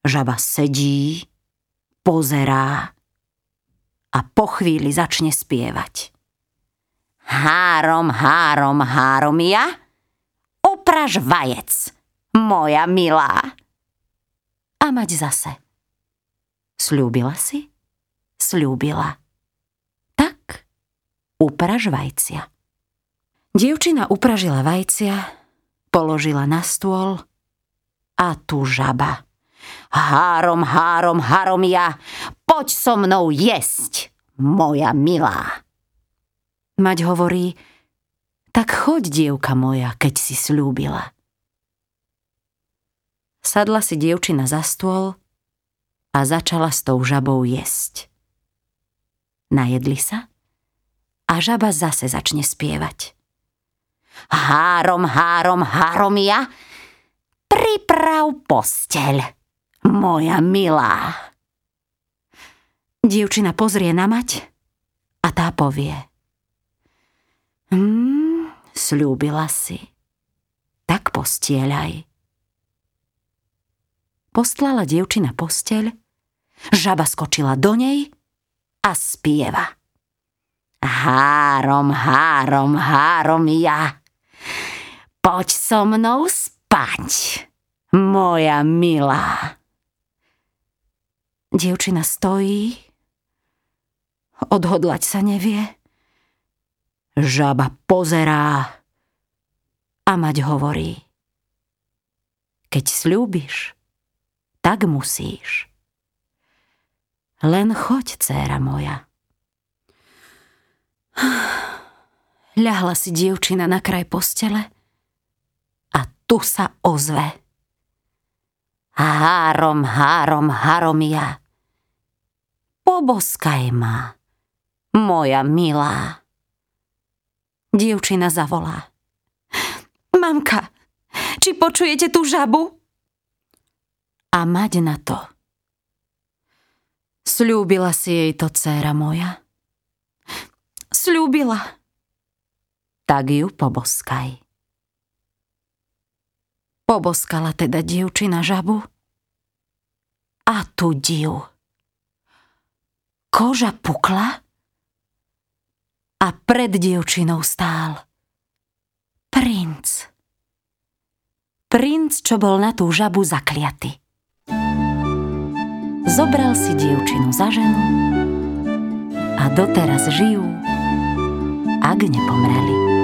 Žaba sedí, pozerá a po chvíli začne spievať. Három, három, háromia, upraž vajec, moja milá. A mať zase. Sľúbila si? Sľúbila. Tak, upraž vajcia. Dievčina upražila vajcia, položila na stôl a tu žaba. Három, három, háromia, poď so mnou jesť, moja milá. Mať hovorí, tak choď, dievka moja, keď si sľúbila. Sadla si dievčina za stôl a začala s tou žabou jesť. Najedli sa a žaba zase začne spievať. Három, három, háromia, priprav posteľ, moja milá. Dievčina pozrie na mať a tá povie. Sľúbila si, tak postieľaj. Postlala dievčina posteľ, žaba skočila do nej a spieva. Három, három, háromia, poď so mnou spať, moja milá. Dievčina stojí, odhodlať sa nevie. Žaba pozerá a mať hovorí. Keď sľúbiš, tak musíš. Len choď, dcéra moja. Ľahla si dievčina na kraj postele a tu sa ozve. Három, három, háromia, poboskaj ma, moja milá. Dievčina zavolá. Mamka, či počujete tú žabu? A mať na to. Sľúbila si jej to, dcéra moja? Sľúbila. Tak ju poboskaj. Poboskala teda dievčina žabu a tu div. Koža pukla a pred dievčinou stál princ. Princ, čo bol na tú žabu zakliaty. Zobral si dievčinu za ženu a doteraz žijú, ak nepomreli.